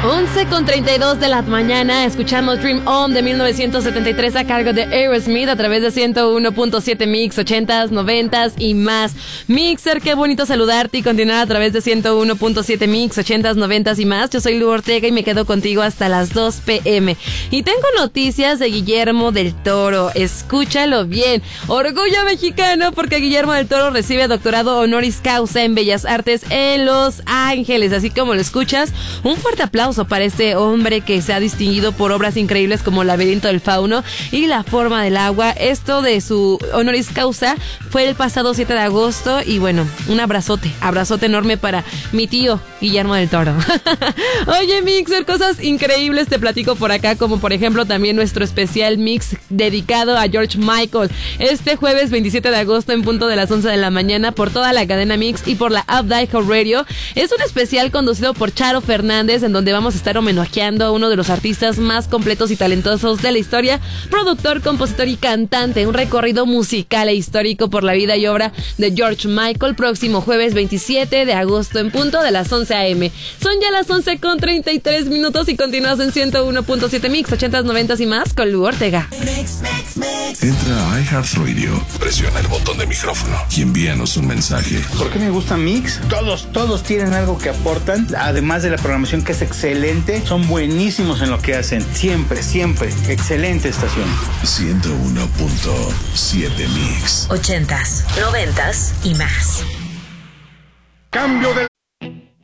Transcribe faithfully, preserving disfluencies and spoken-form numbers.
once con treinta y dos de la mañana, escuchamos Dream On de mil novecientos setenta y tres a cargo de Aerosmith a través de ciento uno punto siete Mix, ochentas, noventas y más. Mixer, qué bonito saludarte y continuar a través de ciento uno punto siete Mix, ochentas, noventas y más. Yo soy Lu Ortega y me quedo contigo hasta las dos pm. Y tengo noticias de Guillermo del Toro, escúchalo bien. Orgullo mexicano porque Guillermo del Toro recibe doctorado honoris causa en Bellas Artes en Los Ángeles, así como lo escuchas. Un fuerte aplauso para este hombre que se ha distinguido por obras increíbles como Laberinto del Fauno y La Forma del Agua. Esto de su honoris causa fue el pasado siete de agosto y bueno, un abrazote, abrazote enorme para mi tío Guillermo del Toro. Oye, Mixer, cosas increíbles te platico por acá, como por ejemplo también nuestro especial mix dedicado a George Michael. Este jueves veintisiete de agosto en punto de las once de la mañana por toda la cadena Mix y por la app de iHeartRadio. Es un especial conducido por Charo Fernández en donde vamos a estar homenajeando a uno de los artistas más completos y talentosos de la historia, productor, compositor y cantante, un recorrido musical e histórico por la vida y obra de George Michael, próximo jueves veintisiete de agosto en punto de las once a eme. Son ya las once con treinta y tres minutos y continúas en ciento uno punto siete Mix, ochentas, noventas y más con Lu Ortega. Mix, mix, mix. Entra a iHeartRadio, presiona el botón de micrófono y envíanos un mensaje. ¿Por qué me gusta Mix? Todos, todos tienen algo que aportan, además de la programación que es excelente, son buenísimos en lo que hacen. Siempre, siempre. Excelente estación. ciento uno punto siete Mix. Ochentas, noventas y más. Cambio de